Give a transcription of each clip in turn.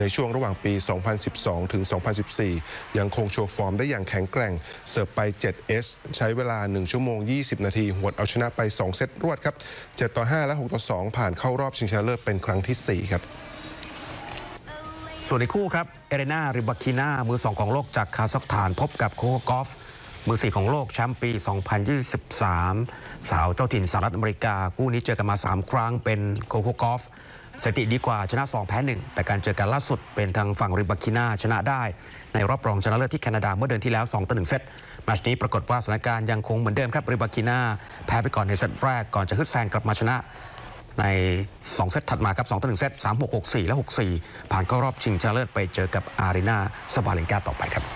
ในช่วงระหว่างปี 2012 ถึง 2014 ยังคงโชว์ฟอร์มได้อย่างแข็งแกร่งเสิร์ฟไป 7 เอสใช้เวลา 1 ชั่วโมง 20 นาทีหวดเอาชนะไป 2 เซตรวดครับ 7-5 และ 6-2 ผ่านเข้ารอบชิงชนะเลิศเป็นครั้งที่ 4 ครับส่วนในคู่ครับเอเรนา ริบาคินามือ 2 ของโลกจากคาซัคสถานพบกับโคโคกอฟมือ 4 ของโลกแชมป์ปี 2023 สาวเจ้าถิ่นสหรัฐอเมริกาคู่นี้เจอกันมา 3 ครั้งเป็นโคโคกอฟสถิติดีกว่าชนะ 2 แพ้ 1 แต่การเจอกันล่าสุดเป็นทางฝั่งริบาคินาชนะได้ในรอบรองชนะเลิศที่แคนาดาเมื่อเดือนที่แล้ว 2-1 เซตแมตช์นี้ปรากฏว่าสถานการณ์ยังคงเหมือนเดิมครับริบาคินาแพ้ไปก่อนในเซตแรกก่อนจะฮึดแซงกลับมาชนะใน2 เซตถัดมาครับ 2-1 เซต 3-6 6-4 และ 6-4 ผ่านเข้ารอบชิงชนะเลิศไปเจอกับอารีนาซาบาเลนกาต่อไปครับ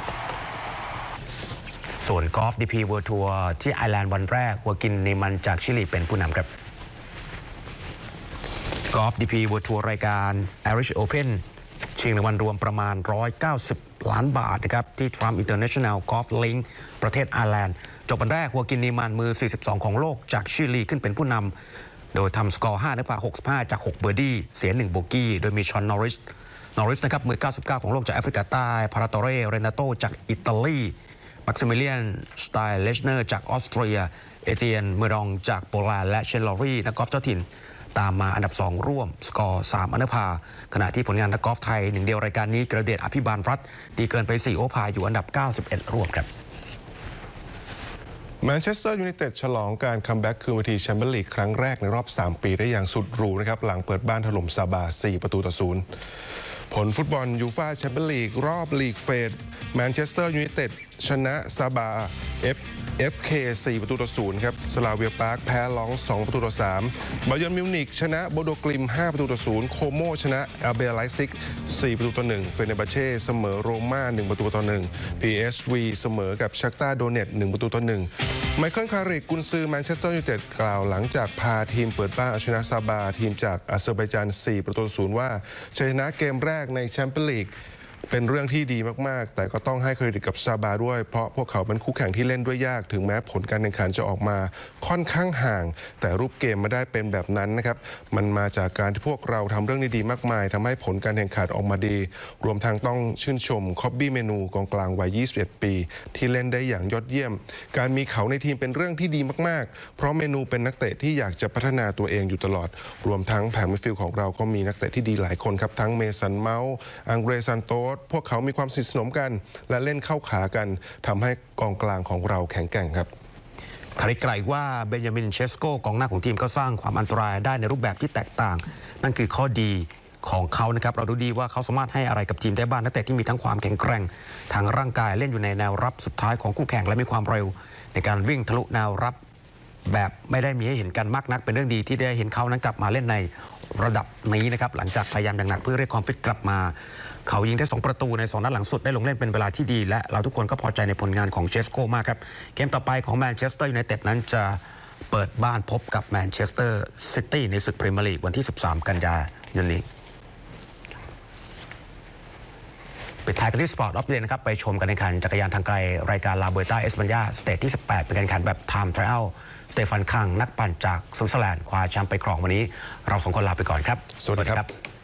ส่วนกอล์ฟดีพีเวิลด์ทัวร์ที่ไอร์แลนด์วันแรกหัวกินเนมันจากชิลีเป็นผู้นำครับกอล์ฟดีพีเวิลด์ทัวร์รายการ Irish Open ชิงรางวัลรวมประมาณ190 ล้านบาทนะครับที่ Trump International Golf Link ประเทศไอร์แลนด์จบวันแรกหัวกินเนมันมือ 42 ของโลกจากชิลีขึ้นเป็นผู้นำโดยทำสกอร์ 5-65 จาก 6 เบอร์ดี้เสีย 1 โบกี้โดยมีชอน นอริสนะครับมือ 99 ของโลกจากแอฟริกาใต้พาราโตเร่ เรนาโตจากอิตาลีมักซิมิเลียน สไตล์เลชเนอร์จากออสเตรียเอเทียน เมรองจากโปแลนด์และเชลลอรี่นักกอล์ฟเจ้าถิ่นตามมาอันดับ 2 ร่วมสกอร์ 3 อันดับพาขณะที่ผลงานนักกอล์ฟไทยหนึ่งเดียวรายการนี้กระเดชอภิบาลรัตน์ตีเกินไป 4 โอพาอยู่อันดับ 91 ร่วมครับแมนเชสเตอร์ยูไนเต็ดฉลองการคัมแบ็กคืนเวทีแชมเปี้ยนลีกครั้งแรกในรอบ 3 ปีได้อย่างสุดหรูนะครับหลังเปิดบ้านถล่มซาบา 4-0 ผลฟุตบอลยูฟ่าแชมเปี้ยนลีกรอบลีกเฟสแมนเชสเตอร์ยูไนเต็ดชนะซาบาFK 4-0 ครับสลาเวียปาร์คแพ้ลอง 2-3 บาเยิร์นมิวนิกชนะโบโดกลิม 5-0 โคโมชนะอาเบไลซิก 4-1 เฟเนบาเช่เสมอโรม่า 1-1 PSV เสมอกับชักตาโดเนต 1-1 ไมเคิลคาริกกุนซือแมนเชสเตอร์ยูไนเต็ดกล่าวหลังจากพาทีมเปิดบ้านเอาชนะซาบาทีมจากอาเซอร์ไบจาน 4-0 ว่าชัยชนะเกมแรกในแชมเปี้ยนลีกเป็นเรื่องที่ดีมากๆแต่ก็ต้องให้เครดิตกับซาบาด้วยเพราะพวกเขาเป็นคู่แข่งที่เล่นด้วยยากถึงแม้ผลการแข่งขันจะออกมาค่อนข้างห่างแต่รูปเกมไม่ได้เป็นแบบนั้นนะครับมันมาจากการที่พวกเราทำเรื่องดีๆมากมายทำให้ผลการแข่งขันออกมาดีรวมทั้งต้องชื่นชมคอบบี้เมนูกองกลางวัย 21 ปีที่เล่นได้อย่างยอดเยี่ยมการมีเขาในทีมเป็นเรื่องที่ดีมากๆเพราะเมนูเป็นนักเตะที่อยากจะพัฒนาตัวเองอยู่ตลอดรวมทั้งแผงมิดฟิลด์ของเราก็มีนักเตะที่ดีหลายคนครับทั้งเมสันเมาส์อังเดรซันโตสพวกเขามีความสนิทสนมกันและเล่นเข้าขากันทำให้กองกลางของเราแข็งแกร่งครับคาริกไกลว่าเบนจามินเชสโกกองหน้าของทีมก็สร้างความอันตรายได้ในรูปแบบที่แตกต่างนั่นคือข้อดีของเขานะครับเราดูดีว่าเขาสามารถให้อะไรกับทีมได้บ้างนักเตะที่มีทั้งความแข็งแกร่งทางร่างกายเล่นอยู่ในแนวรับสุดท้ายของคู่แข่งและมีความเร็วในการวิ่งทะลุแนวรับแบบไม่ได้มีให้เห็นกันมากนักเป็นเรื่องดีที่ได้เห็นเขานั้นกลับมาเล่นในระดับนี้นะครับหลังจากพยายามอย่างหนักเพื่อเรียกความฟิตกลับมาเขายิงได้2 ประตูใน2 นัดหลังสุดได้ลงเล่นเป็นเวลาที่ดีและเราทุกคนก็พอใจในผลงานของเชสโกมากครับเกมต่อไปของแมนเชสเตอร์ยูไนเต็ดนั้นจะเปิดบ้านพบกับแมนเชสเตอร์ซิตี้ในศึกพรีเมียร์ลีกวันที่ 13 กันยายนนี้ไปท้ายกันที่สปอร์ตออฟเดย์นะครับไปชมการแข่งขันจักรยานทางไกลรายการลาเบต้าเอสปัญญาสเตจที่ 18 เป็นการแข่งขันแบบไทม์ไทรอัลสเตฟานคังนักปั่นจากสวิตเซอร์แลนด์คว้าแชมป์ไปครองวันนี้เรา2 คนลาไปก่อนครับสวัสดีครับ